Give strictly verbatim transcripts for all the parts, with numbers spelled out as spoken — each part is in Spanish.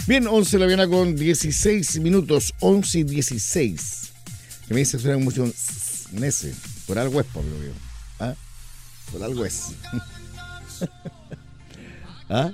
Bien, once de la mañana con dieciséis minutos, once y dieciséis. Que me dice que suena mucho en ese. Por algo es, por lo que ¿ah? Por algo es. ¿Ah?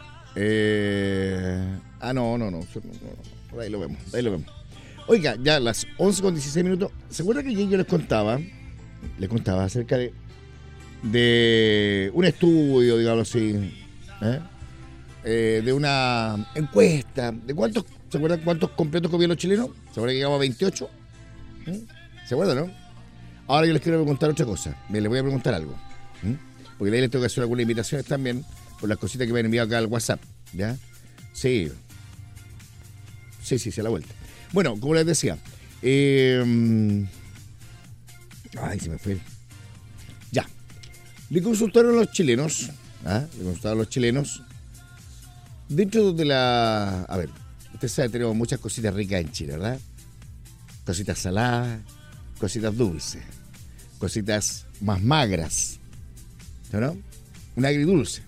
Eh... ah, no, no, no, no, no. Por ahí lo vemos, ahí lo vemos. Oiga, ya las once con dieciséis minutos. ¿Se acuerda que yo les contaba? Les contaba acerca de, de un estudio, digamos así, ¿eh? Eh, de una encuesta. ¿De cuántos, se acuerdan cuántos completos comían los chilenos? ¿Se acuerdan que llegamos a veintiocho? ¿Eh? ¿Se acuerdan, no? Ahora yo les quiero preguntar otra cosa. Me les voy a preguntar algo. ¿Eh? Porque de ahí les tengo que hacer algunas invitaciones también por las cositas que me han enviado acá al WhatsApp. ¿Ya? Sí. Sí, sí, sí, a la vuelta. Bueno, como les decía. Eh... Ay, se me fue. Ya. Le consultaron a los chilenos. ¿Ah? Le consultaron a los chilenos. Dentro de la... A ver, usted sabe, tenemos muchas cositas ricas en Chile, ¿verdad? Cositas saladas, cositas dulces, cositas más magras, ¿no? Un agridulce.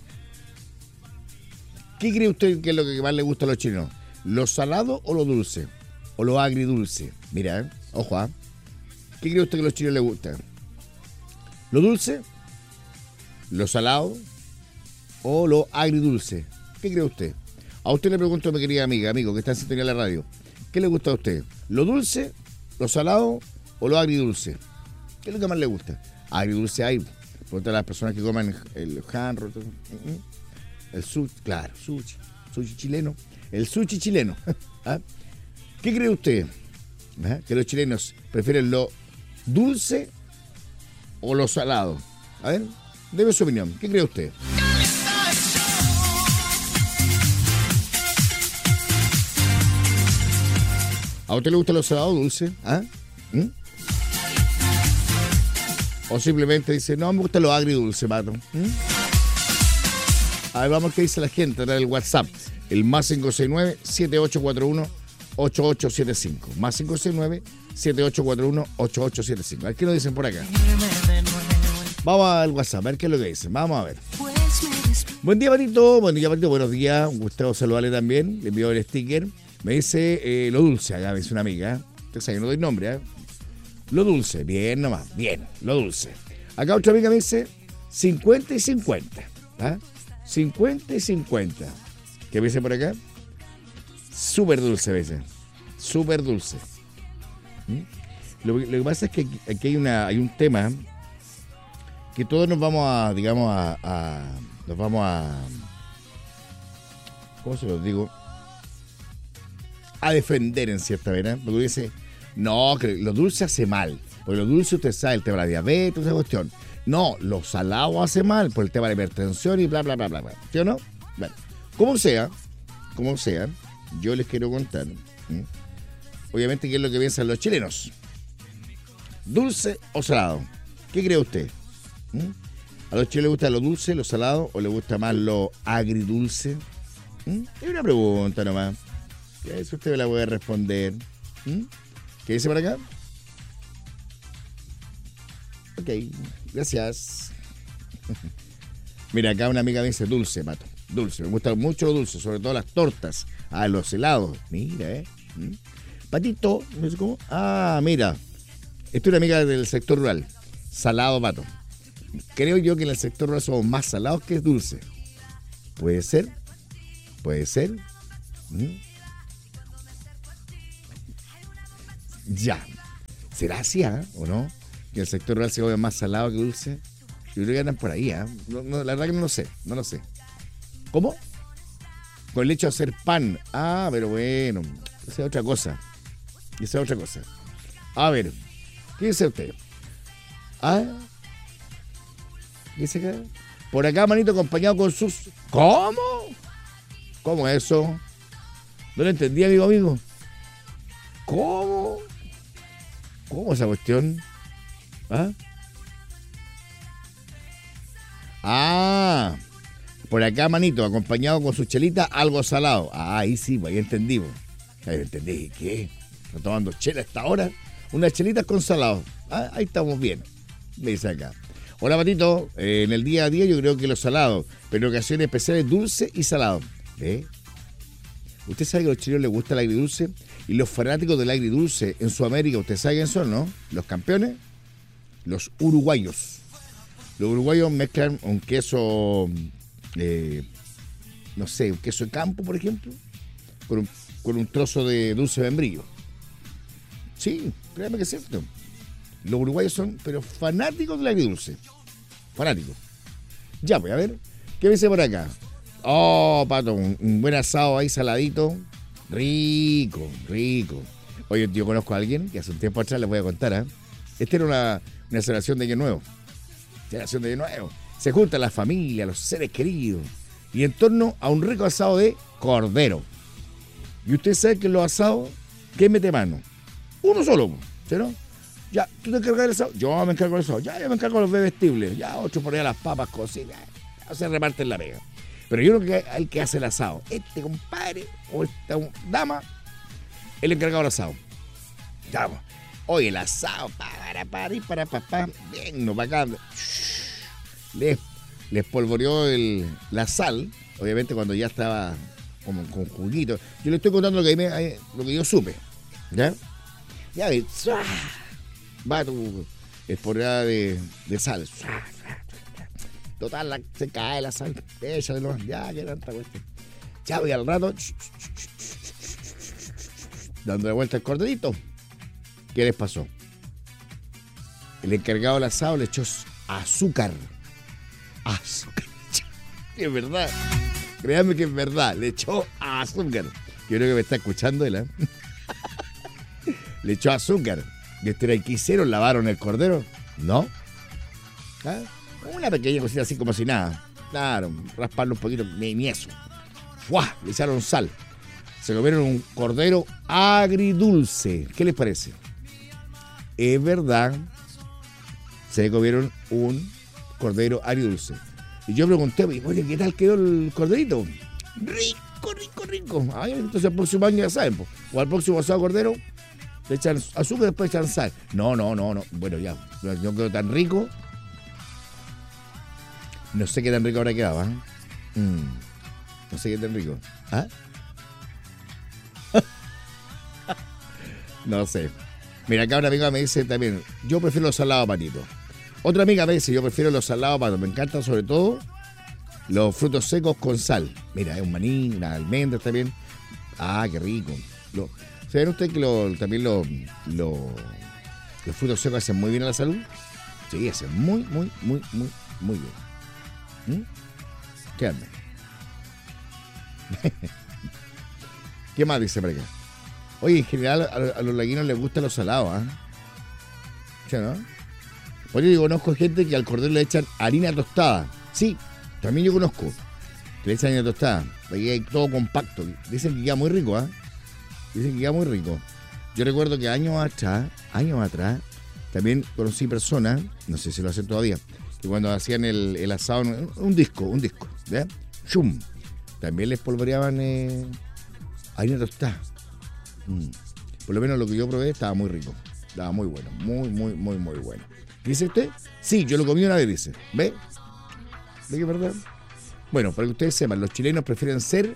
¿Qué cree usted que es lo que más le gusta a los chilenos? ¿Lo salado o lo dulce? ¿O lo agridulce? Mira, ¿eh? Ojo, ¿eh? ¿Qué cree usted que a los chilenos les gusta? ¿Lo dulce? ¿Lo salado? ¿O lo agridulce? ¿Qué cree usted? A usted le pregunto, mi querida amiga, amigo, que está en sintonía de la radio. ¿Qué le gusta a usted? ¿Lo dulce, lo salado o lo agridulce? ¿Qué es lo que más le gusta? Agridulce hay. Por a las personas que comen el janro, el sushi, claro, sushi, sushi chileno. El sushi chileno. ¿Ah? ¿Qué cree usted? ¿Ah? ¿Que los chilenos prefieren lo dulce o lo salado? A ver, deme su opinión. ¿Qué cree usted? ¿A usted le gusta lo salado o dulce? ¿Ah? ¿Mm? O simplemente dice, no, me gusta lo agridulce, pato. ¿Mm? A ver, vamos, ¿qué dice la gente? Trae el WhatsApp. El más cinco seis nueve, siete ocho cuatro uno, ocho ocho siete cinco. Más cinco seis nueve, siete ocho cuatro uno, ocho ocho siete cinco. A ver, ¿qué nos dicen por acá? Vamos al WhatsApp, a ver qué es lo que dicen. Vamos a ver. Buen día, Patito. Buen día, Patito. Buenos días. Un gusto saludarle también. Le envío el sticker. Me dice eh, lo dulce, acá me dice una amiga. Usted sabe que no doy nombre, ¿eh? Lo dulce, bien nomás, bien, lo dulce. Acá otra amiga me dice cincuenta y cincuenta. ¿Ah? cincuenta y cincuenta. ¿Qué me dice por acá? Súper dulce, a veces. Súper dulce. ¿Mm? Lo, lo que pasa es que aquí, aquí hay, una, hay un tema que todos nos vamos a, digamos, a, a nos vamos a, ¿cómo se los digo? A defender en cierta manera, porque dice, no, que lo dulce hace mal, porque lo dulce usted sabe, el tema de la diabetes, esa cuestión. No, lo salado hace mal, por el tema de la hipertensión y bla, bla, bla, bla, bla. ¿Sí o no? Bueno, como sea, como sea, yo les quiero contar, ¿eh? Obviamente, qué es lo que piensan los chilenos. ¿Dulce o salado? ¿Qué cree usted? ¿Mm? ¿A los chilenos les gusta lo dulce, lo salado, o les gusta más lo agridulce? ¿Mm? Es una pregunta nomás. Eso usted me la puede responder. ¿Mm? ¿Qué dice por acá? Ok, gracias. Mira, acá una amiga me dice dulce, Pato. Dulce, me gusta mucho lo dulce, sobre todo las tortas. Ah, los helados. Mira, ¿eh? ¿Mm? Patito, no sé cómo. Ah, mira. Esta es una amiga del sector rural. Salado, Pato. Creo yo que en el sector rural somos más salados que dulce. ¿Puede ser? ¿Puede ser? ¿Mm? Ya. ¿Será así, ¿eh? ¿O no? Que el sector rural se come más salado que dulce. Yo creo que andan por ahí, ¿eh? No, no, la verdad que no lo sé, no lo sé. ¿Cómo? Con el hecho de hacer pan. Ah, pero bueno, esa es otra cosa. Esa es otra cosa. A ver, ¿qué dice usted? Ah, ¿qué dice acá? Por acá, manito, acompañado con sus... ¿Cómo? ¿Cómo eso? No lo entendí, amigo, amigo. ¿Cómo? ¿Cómo esa cuestión? ¿Ah? Ah, por acá, manito, acompañado con su chelita, algo salado. Ah, ahí sí, pues ahí entendí. Ahí entendí. ¿Qué? ¿Está tomando chela a esta hora? Unas chelitas con salado. Ah, ahí estamos bien. Me dice acá. Hola, Patito. Eh, en el día a día yo creo que los salados, pero en ocasiones especiales dulce y salado. ¿Eh? Usted sabe que a los chilenos les gusta el agridulce y los fanáticos del agridulce en Sudamérica, usted sabe quién son, ¿no? Los campeones, los uruguayos. Los uruguayos mezclan un queso, eh, no sé, un queso de campo, por ejemplo, con un, con un trozo de dulce de membrillo. Sí, créame que es cierto. Los uruguayos son, pero fanáticos del agridulce. Fanáticos. Ya, pues, a ver, ¿qué me dice por acá? Oh, Pato, un, un buen asado ahí saladito. Rico, rico. Oye, yo conozco a alguien que hace un tiempo atrás les voy a contar, ¿eh? Esta era una, una celebración de Año Nuevo. Celebración de Año Nuevo. Se juntan la familia, los seres queridos. Y en torno a un rico asado de cordero. Y usted sabe que en los asados, ¿qué mete mano? Uno solo, ¿sí no? Ya, ¿tú te encargas del asado? Yo me encargo del asado. Ya, yo me encargo de los bebestibles. Ya, otro por allá las papas, cocinas. Ya, se reparten la pega. Pero yo creo que el que hace el asado, este compadre o esta dama, el encargado del asado. Ya, pues. Oye, el asado, para, para, para, para, para, para, bien, no para acá. Les, les polvoreó el, la sal, obviamente cuando ya estaba como con juguito. Yo le estoy contando lo que, me, lo que yo supe, ¿ya? Ya, y, va tu esporada de, de sal. Total, la, se cae la sal. Échale nomás, ya, que tanta cuestión. Ya, voy al rato, dándole vuelta al corderito. ¿Qué les pasó? El encargado del asado le echó azúcar. Azúcar. Es verdad. Créanme que es verdad. Le echó azúcar. Yo creo que me está escuchando él, ¿eh? Le echó azúcar. ¿Y ustedes qué hicieron? ¿Lavaron el cordero? No. ¿Ah? Una pequeña cosita así como si nada. Claro, rasparlo un poquito, ni, ni eso. ¡Fua! Le echaron sal. Se comieron un cordero agridulce. ¿Qué les parece? Es verdad, se comieron un cordero agridulce. Y yo pregunté, oye, ¿qué tal quedó el corderito? Rico, rico, rico. Ay, entonces el próximo año ya saben, po. O al próximo asado cordero le echan azúcar y después echan sal. No, no, no, no. Bueno, ya, no quedó tan rico. No sé qué tan rico habrá quedado, ¿eh? Mm, no sé qué tan rico. ¿Ah? No sé. Mira, acá una amiga me dice también, yo prefiero los salados, Patito. Otra amiga me dice, yo prefiero los salados, Pato. Me encantan sobre todo los frutos secos con sal. Mira, es un maní, unas almendras también. Ah, qué rico. Lo, ¿saben ustedes que lo, también lo, lo, los frutos secos hacen muy bien a la salud? Sí, hacen muy, muy, muy, muy, muy bien. ¿Mm? ¿Qué anda? ¿Qué más dice por acá? Oye, en general a, a los laguinos les gustan los salados, ¿ah? ¿Sí, no? Por eso yo conozco gente que al cordero le echan harina tostada. Sí, también yo conozco que le echan harina tostada. Aquí hay todo compacto. Dicen que queda muy rico, ¿ah? ¿eh? Dicen que queda muy rico. Yo recuerdo que años atrás, años atrás, también conocí personas, no sé si lo hacen todavía, que cuando hacían el, el asado, un, un disco, un disco, ¿verdad? ¡Chum! También les polvoreaban eh, harina tostada. Mm. Por lo menos lo que yo probé estaba muy rico. Estaba muy bueno. Muy, muy, muy, muy bueno. ¿Qué dice usted? Sí, yo lo comí una vez, dice. ¿Ve? ¿Ve que es verdad? Bueno, para que ustedes sepan, los chilenos prefieren ser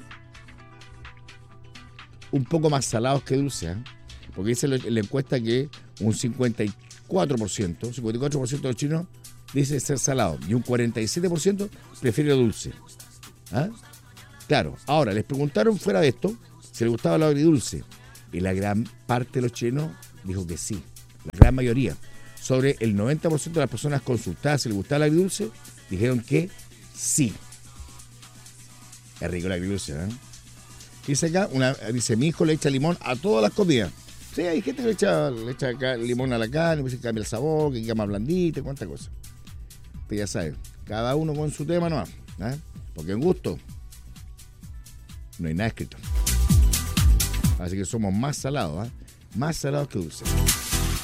un poco más salados que dulces, ¿eh? Porque dice en la encuesta que un cincuenta y cuatro por ciento, cincuenta y cuatro por ciento de los chilenos dice ser salado y un cuarenta y siete por ciento prefiere dulce. ¿Ah? Claro, ahora les preguntaron fuera de esto si les gustaba lo agridulce. Y la gran parte de los chilenos dijo que sí, la gran mayoría. Sobre el noventa por ciento de las personas consultadas si les gustaba el agridulce, dijeron que sí. Es rico el agridulce, ¿eh? Dice acá, una, dice, mi hijo le echa limón a todas las comidas. Sí, hay gente que le echa, le echa acá limón a la carne, pues cambia el sabor, que queda más blandita, cuántas cosas. Pero ya sabes, cada uno con su tema nomás, ¿eh? Porque en gusto no hay nada escrito. Así que somos más salados, ¿eh? Más salados que dulces.